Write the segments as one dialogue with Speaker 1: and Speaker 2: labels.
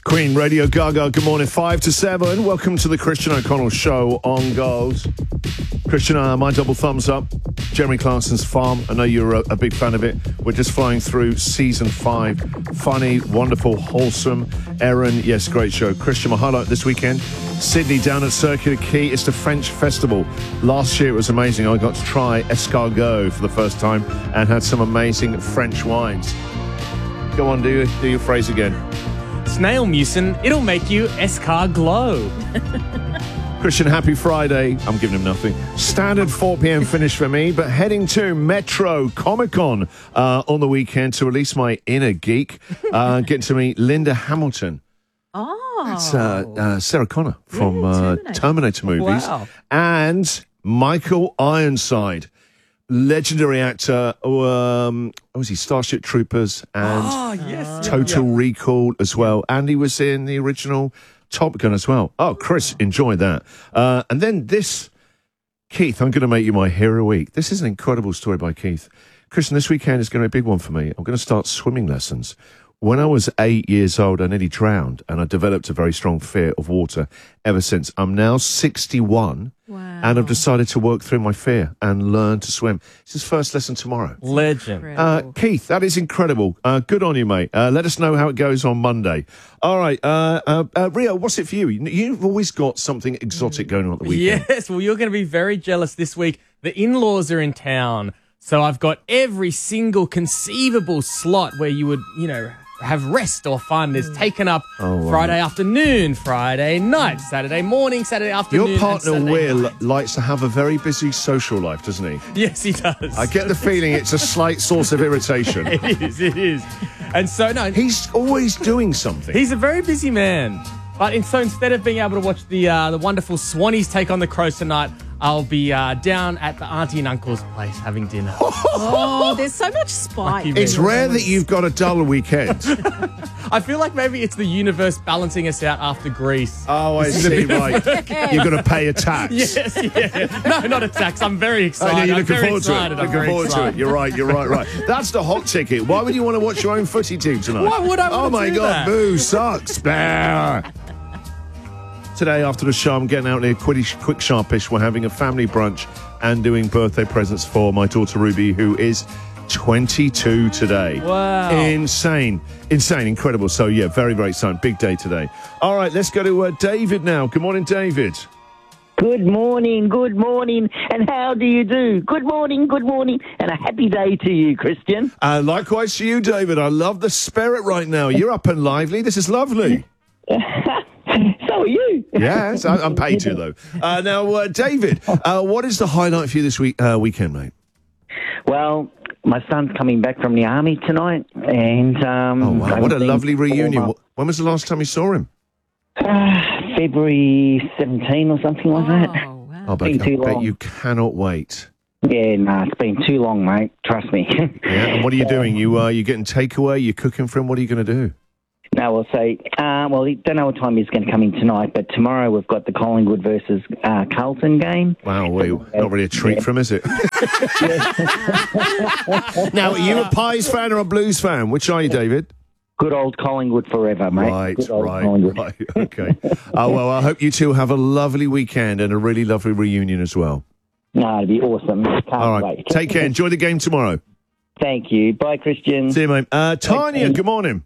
Speaker 1: Queen Radio Gaga, good morning, 5 to 7. Welcome to the Christian O'Connell Show on Goals. Christian, my double thumbs up. Jeremy Clarkson's Farm. I know you're a big fan of it. We're just flying through season 5. Funny, wonderful, wholesome. Erin, yes, great show. Christian, my highlight this weekend, Sydney down at Circular Quay. It's the French Festival. Last year it was amazing. I got to try escargot for the first time and had some amazing French wines. Go on, do your phrase again.
Speaker 2: Snail mucin, it'll make you escarglow.
Speaker 1: Christian, happy Friday. I'm giving him nothing. Standard 4 p.m. finish for me, but heading to Metro Comic Con on the weekend to release my inner geek. Getting to meet Linda Hamilton.
Speaker 3: Oh.
Speaker 1: That's Sarah Connor from Terminator movies.
Speaker 2: Wow.
Speaker 1: And Michael Ironside, legendary actor. What was he? Starship Troopers and Total Recall as well. And he was in the original Top Gun as well. Oh, Chris, enjoy that. And then this, Keith, I'm going to make you my hero week. This is an incredible story by Keith. Christian, this weekend is going to be a big one for me. I'm going to start swimming lessons. When I was 8 years old, I nearly drowned, and I developed a very strong fear of water ever since. I'm now 61, and I've decided to work through my fear and learn to swim. It's his first lesson tomorrow.
Speaker 2: Legend.
Speaker 1: Keith, that is incredible. Good on you, mate. Let us know how it goes on Monday. All right, Rio, what's it for you? You've always got something exotic going on at the weekend.
Speaker 2: Yes, well, you're going to be very jealous this week. The in-laws are in town, so I've got every single conceivable slot where you would, have rest or fun is taken up. Friday afternoon, Friday night, Saturday morning, Saturday afternoon.
Speaker 1: Your partner,
Speaker 2: and
Speaker 1: Will,
Speaker 2: night.
Speaker 1: likes to have a very busy social life, doesn't he?
Speaker 2: Yes, he does.
Speaker 1: I get the feeling it's a slight source of irritation.
Speaker 2: It is. And so, no.
Speaker 1: He's always doing something.
Speaker 2: He's a very busy man. But instead of being able to watch the wonderful Swannies take on the Crows tonight, I'll be down at the auntie and uncle's place having dinner.
Speaker 3: Oh, there's so much spite.
Speaker 1: It's rare that you've got a dull weekend.
Speaker 2: I feel like maybe it's the universe balancing us out after Greece.
Speaker 1: Oh, I see, right. You're going to pay a tax.
Speaker 2: Yes, yeah. No, not a tax. I'm very excited.
Speaker 1: I know, you're
Speaker 2: I'm
Speaker 1: looking
Speaker 2: very
Speaker 1: forward
Speaker 2: excited.
Speaker 1: to it. Looking forward to it. You're right. That's the hot ticket. Why would you want to watch your own footy team tonight?
Speaker 2: Why would I want
Speaker 1: Oh,
Speaker 2: to
Speaker 1: my
Speaker 2: do
Speaker 1: God,
Speaker 2: that?
Speaker 1: boo, sucks. Bah. Today, after the show, I'm getting out near Quick Sharpish. We're having a family brunch and doing birthday presents for my daughter Ruby, who is 22 today.
Speaker 2: Wow.
Speaker 1: Insane, incredible. So, yeah, very, very exciting. Big day today. All right, let's go to David now. Good morning, David.
Speaker 4: Good morning, and how do you do? Good morning, and a happy day to you, Christian.
Speaker 1: Likewise to you, David. I love the spirit right now. You're up and lively. This is lovely.
Speaker 4: So are you.
Speaker 1: Yes, I'm paid to, though. Now, David, what is the highlight for you this weekend, mate?
Speaker 4: Well, my son's coming back from the army tonight, and
Speaker 1: oh, wow. What a lovely reunion. When was the last time you saw him?
Speaker 4: February 17 or something like that.
Speaker 3: Oh, wow.
Speaker 1: I bet you cannot wait.
Speaker 4: Yeah, no, it's been too long, mate. Trust me.
Speaker 1: Yeah, and what are you doing? You getting takeaway? You cooking for him? What are you going to do?
Speaker 4: No, we'll say, we don't know what time he's going to come in tonight, but tomorrow we've got the Collingwood versus Carlton game.
Speaker 1: Wow, not really a treat for him, is it? Now, are you a Pies fan or a Blues fan? Which are you, David?
Speaker 4: Good old Collingwood forever, mate.
Speaker 1: Right. Okay. Well, I hope you two have a lovely weekend and a really lovely reunion as well.
Speaker 4: No, it'd be awesome.
Speaker 1: All right.
Speaker 4: Wait.
Speaker 1: Take care. Enjoy the game tomorrow.
Speaker 4: Thank you. Bye, Christian.
Speaker 1: See you, mate. Tanya, good morning.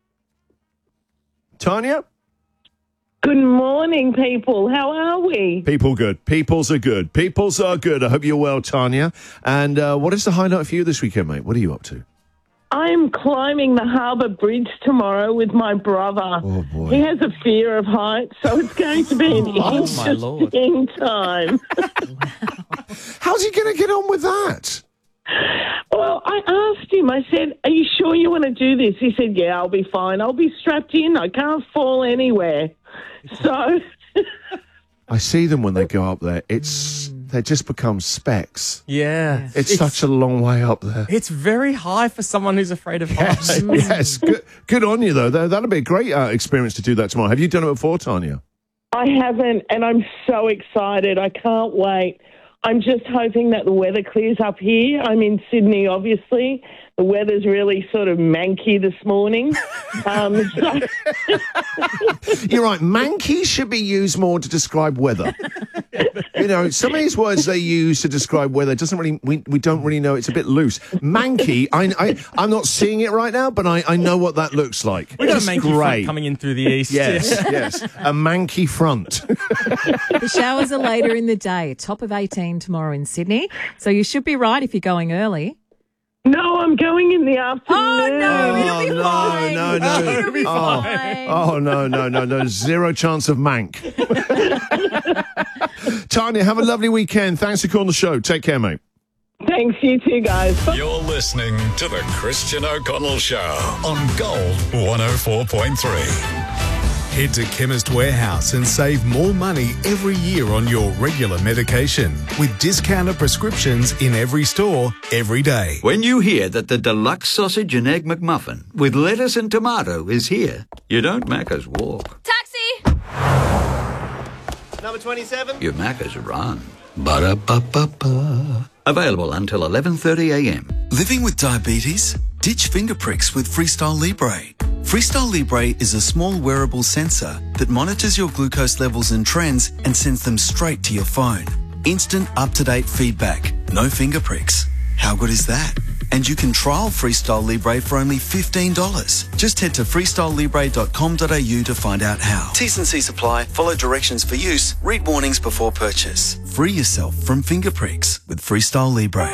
Speaker 1: Tanya?
Speaker 5: Good morning, people. How are we?
Speaker 1: People good. Peoples are good. Peoples are good. I hope you're well, Tanya. And what is the highlight for you this weekend, mate? What are you up to?
Speaker 5: I'm climbing the Harbour Bridge tomorrow with my brother.
Speaker 1: Oh, boy.
Speaker 5: He has a fear of heights, so it's going to be an
Speaker 2: my Lord.
Speaker 5: interesting time.
Speaker 1: How's he going to get on with that?
Speaker 5: Well, I asked him, I said, are you sure you want to do this? He said, yeah, I'll be fine. I'll be strapped in. I can't fall anywhere. So...
Speaker 1: I see them when they go up there. They just become specks.
Speaker 2: Yeah.
Speaker 1: It's such a long way up there.
Speaker 2: It's very high for someone who's afraid of heights.
Speaker 1: Yes. Good on you, though. That'll be a great experience to do that tomorrow. Have you done it before, Tanya?
Speaker 5: I haven't, and I'm so excited. I can't wait. I'm just hoping that the weather clears up here. I'm in Sydney, obviously. the weather's really sort of manky this morning.
Speaker 1: You're right. Manky should be used more to describe weather. You know, some of these words they use to describe weather doesn't really. We don't really know. It's a bit loose. Manky. I'm not seeing it right now, but I know what that looks like.
Speaker 2: We got a manky front coming in through the east.
Speaker 1: Yes, yes, a manky front.
Speaker 3: The showers are later in the day, top of 18 tomorrow in Sydney. So you should be right if you're going early.
Speaker 5: No, I'm going in the afternoon.
Speaker 3: Oh, no, it'll be fine.
Speaker 1: No.
Speaker 3: It'll be fine.
Speaker 1: Oh, no. Zero chance of mank. Tanya, have a lovely weekend. Thanks for calling the show. Take care, mate.
Speaker 5: Thanks, you too, guys. Bye.
Speaker 6: You're listening to The Christian O'Connell Show on Gold 104.3.
Speaker 7: Head to Chemist Warehouse and save more money every year on your regular medication with discounted prescriptions in every store, every day.
Speaker 8: When you hear that the deluxe sausage and egg McMuffin with lettuce and tomato is here, you don't Macca's walk.
Speaker 9: Taxi!
Speaker 10: Number 27.
Speaker 8: You Macca's run. Ba-da-ba-ba-ba. Available until 11:30 a.m.
Speaker 11: Living with diabetes? Ditch finger pricks with Freestyle Libre. Freestyle Libre is a small wearable sensor that monitors your glucose levels and trends and sends them straight to your phone. Instant up-to-date feedback. No finger pricks. How good is that? And you can trial Freestyle Libre for only $15. Just head to freestylelibre.com.au to find out how. T's and C's apply. Follow directions for use. Read warnings before purchase. Free yourself from finger pricks with Freestyle Libre.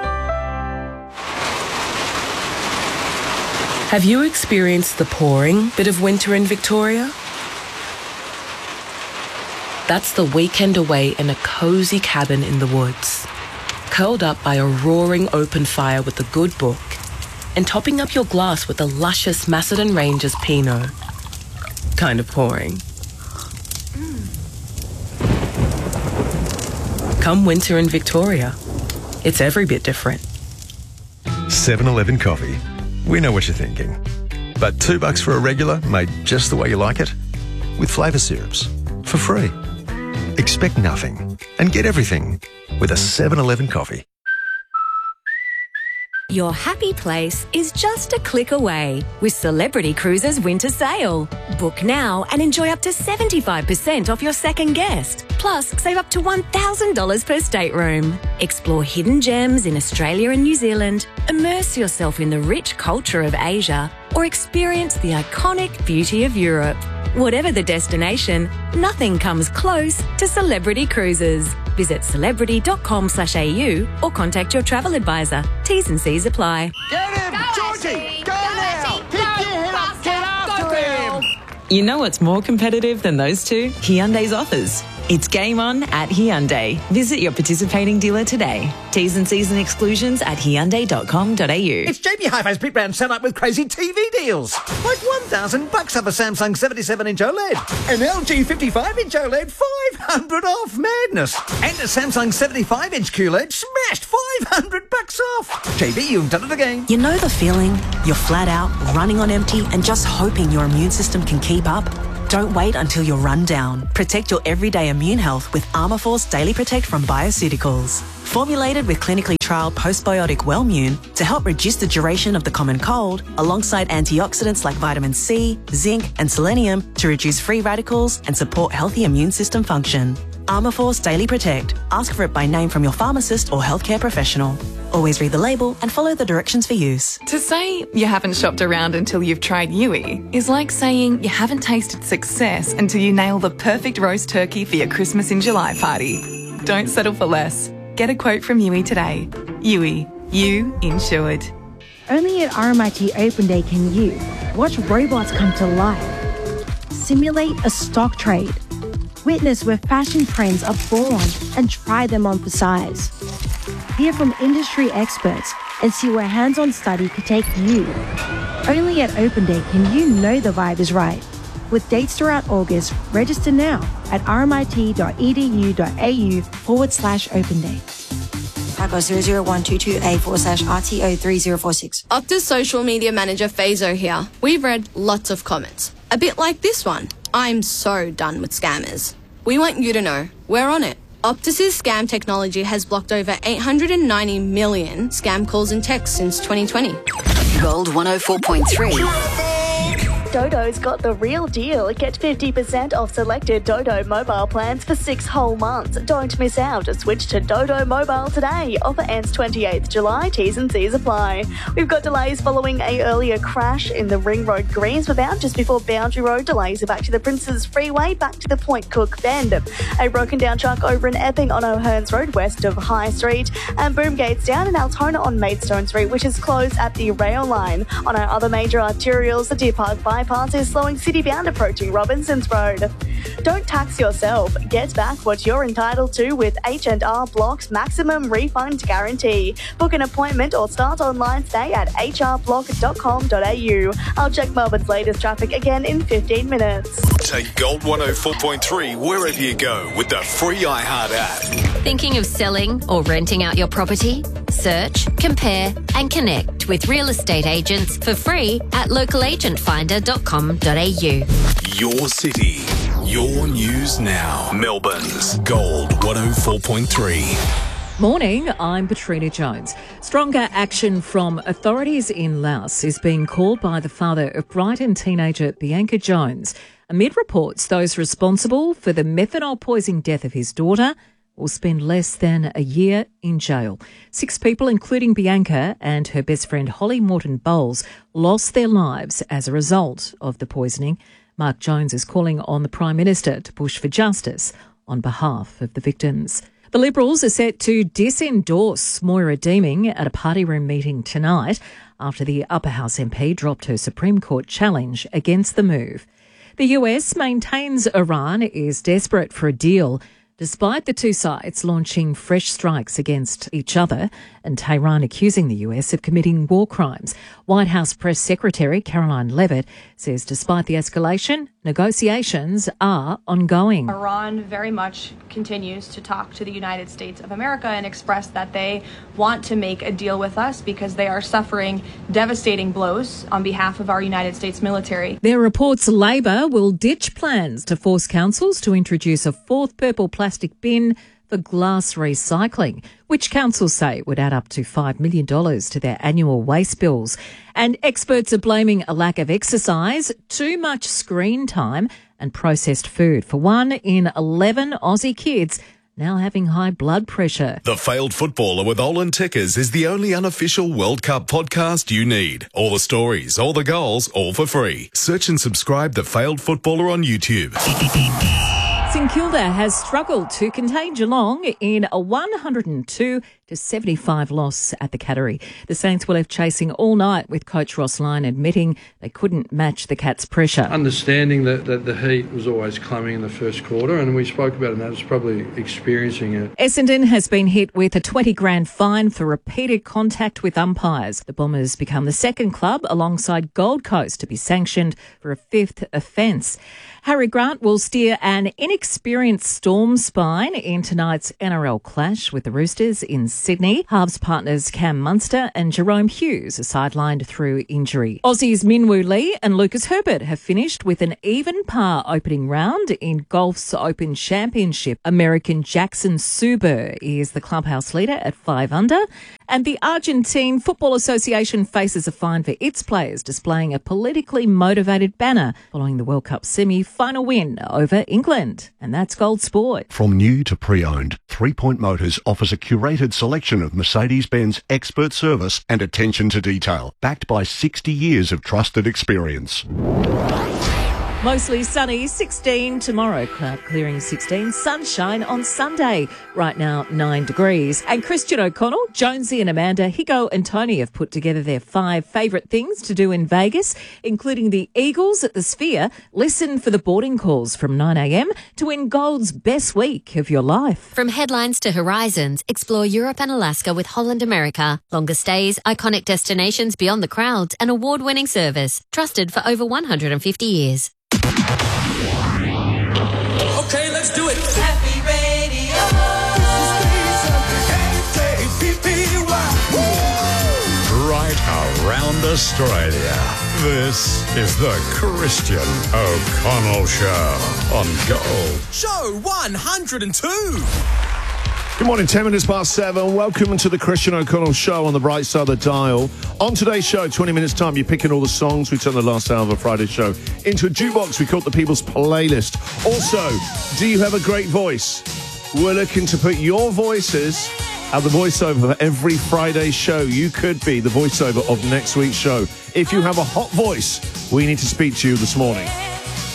Speaker 12: Have you experienced the pouring bit of winter in Victoria? That's the weekend away in a cosy cabin in the woods, curled up by a roaring open fire with a good book, and topping up your glass with a luscious Macedon Rangers Pinot. Kind of pouring. Come winter in Victoria, it's every bit different.
Speaker 13: 7-Eleven coffee. We know what you're thinking. But $2 for a regular made just the way you like it? With flavour syrups. For free. Expect nothing and get everything with a 7-Eleven coffee.
Speaker 14: Your happy place is just a click away with Celebrity Cruises Winter Sale. Book now and enjoy up to 75% off your second guest. Plus, save up to $1,000 per stateroom. Explore hidden gems in Australia and New Zealand, immerse yourself in the rich culture of Asia, or experience the iconic beauty of Europe. Whatever the destination, nothing comes close to Celebrity Cruises. Visit celebrity.com/au or contact your travel advisor. T's and C's apply.
Speaker 10: Get him! Georgie! Go now! Pick your head up! Get after him!
Speaker 15: You know what's more competitive than those two? Hyundai's offers. It's game on at Hyundai. Visit your participating dealer today. T's and C's and exclusions at hyundai.com.au.
Speaker 16: It's JB Hi-Fi's Pit Round set up with crazy TV deals. Like $1,000 off a Samsung 77-inch OLED. An LG 55-inch OLED, $500 off. Madness. And a Samsung 75-inch QLED smashed $500 off. JB, you've done it again.
Speaker 17: You know the feeling? You're flat out, running on empty, and just hoping your immune system can keep up? Don't wait until you're run down. Protect your everyday immune health with Armourforce Daily Protect from Bioceuticals. Formulated with clinically trialled postbiotic Wellmune to help reduce the duration of the common cold, alongside antioxidants like vitamin C, zinc, and selenium to reduce free radicals and support healthy immune system function. Armourforce Daily Protect. Ask for it by name from your pharmacist or healthcare professional. Always read the label and follow the directions for use.
Speaker 18: To say you haven't shopped around until you've tried Yui is like saying you haven't tasted success until you nail the perfect roast turkey for your Christmas in July party. Don't settle for less. Get a quote from Yui today. Yui, you insured.
Speaker 19: Only at RMIT Open Day can you watch robots come to life, simulate a stock trade, witness where fashion trends are born and try them on for size. Hear from industry experts and see where hands-on study could take you. Only at Open Day can you know the vibe is right. With dates throughout August, register now at rmit.edu.au/Open Day.
Speaker 20: Typo 00122A/RTO3046.
Speaker 9: Optus social media manager Fazo here. We've read lots of comments. A bit like this one. I'm so done with scammers. We want you to know we're on it. Optus's scam technology has blocked over 890 million scam calls and texts since 2020.
Speaker 14: Gold 104.3.
Speaker 21: Dodo's got the real deal. Get 50% off selected Dodo mobile plans for 6 whole months. Don't miss out. Switch to Dodo Mobile today. Offer ends 28th July. T's and C's apply. We've got delays following a earlier crash in the Ring Road Greensborough bound just before Boundary Road. Delays are back to the Princes Freeway, back to the Point Cook Bend. A broken down truck over in Epping on O'Hearns Road west of High Street. And boom gates down in Altona on Maidstone Street, which is closed at the rail line. On our other major arterials, the Deer Park bypass is slowing city-bound approaching Robinsons Road. Don't tax yourself. Get back what you're entitled to with H&R Block's maximum refund guarantee. Book an appointment or start online today at hrblock.com.au. I'll check Melbourne's latest traffic again in 15 minutes.
Speaker 7: Take Gold 104.3 wherever you go with the free iHeart app.
Speaker 14: Thinking of selling or renting out your property? Search, compare and connect with real estate agents for free at localagentfinder.com.au.
Speaker 7: Your city, your news now. Melbourne's Gold 104.3.
Speaker 3: Morning, I'm Katrina Jones. Stronger action from authorities in Laos is being called by the father of Brighton teenager Bianca Jones, amid reports those responsible for the methanol poisoning death of his daughter will spend less than a year in jail. 6 people, including Bianca and her best friend Holly Morton Bowles, lost their lives as a result of the poisoning. Mark Jones is calling on the Prime Minister to push for justice on behalf of the victims. The Liberals are set to disendorse Moira Deeming at a party room meeting tonight after the Upper House MP dropped her Supreme Court challenge against the move. The US maintains Iran is desperate for a deal, despite the two sides launching fresh strikes against each other and Tehran accusing the US of committing war crimes. White House Press Secretary Caroline Leavitt says despite the escalation, negotiations are ongoing.
Speaker 22: Iran very much continues to talk to the United States of America and express that they want to make a deal with us because they are suffering devastating blows on behalf of our United States military.
Speaker 3: There are reports Labor will ditch plans to force councils to introduce a 4th purple plastic bin for glass recycling, which councils say would add up to $5 million to their annual waste bills. And experts are blaming a lack of exercise, too much screen time and processed food for 1 in 11 Aussie kids now having high blood pressure.
Speaker 7: The Failed Footballer with Olin Tickers is the only unofficial World Cup podcast you need. All the stories, all the goals, all for free. Search and subscribe The Failed Footballer on YouTube.
Speaker 3: St Kilda has struggled to contain Geelong in a 102-75 loss at the Cattery. The Saints were left chasing all night, with coach Ross Lyon admitting they couldn't match the Cats' pressure.
Speaker 23: Understanding that the heat was always coming in the first quarter, and we spoke about it, and that was probably experiencing it.
Speaker 3: Essendon has been hit with a $20,000 fine for repeated contact with umpires. The Bombers become the second club alongside Gold Coast to be sanctioned for a 5th offence. Harry Grant will steer an inexperienced Storm spine in tonight's NRL clash with the Roosters in Sydney. Halves partners Cam Munster and Jerome Hughes are sidelined through injury. Aussies Minwoo Lee and Lucas Herbert have finished with an even par opening round in golf's Open Championship. American Jackson Suber is the clubhouse leader at 5 under. And the Argentine Football Association faces a fine for its players displaying a politically motivated banner following the World Cup semi-final win over England. And that's Gold Sport.
Speaker 24: From new to pre-owned, 3 Point Motors offers a curated selection of Mercedes-Benz expert service and attention to detail, backed by 60 years of trusted experience.
Speaker 3: Mostly sunny, 16 tomorrow, cloud clearing 16, sunshine on Sunday. Right now, 9 degrees. And Christian O'Connell, Jonesy and Amanda, Higo and Tony have put together their 5 favourite things to do in Vegas, including the Eagles at the Sphere. Listen for the boarding calls from 9 a.m. to win Gold's best week of your life.
Speaker 14: From headlines to horizons, explore Europe and Alaska with Holland America. Longer stays, iconic destinations beyond the crowds, and award-winning service. Trusted for over 150 years.
Speaker 10: Okay, let's do it. Happy Radio.
Speaker 6: Right around Australia. This is the Christian O'Connell Show on Gold.
Speaker 10: Show 102.
Speaker 1: Good morning, 10 minutes past 7. Welcome to the Christian O'Connell Show on the bright side of the dial. On today's show, 20 minutes time, you're picking all the songs we turn the last hour of a Friday show into a jukebox we call the People's Playlist. Also, do you have a great voice? We're looking to put your voices at the voiceover for every Friday show. You could be the voiceover of next week's show. If you have a hot voice, we need to speak to you this morning.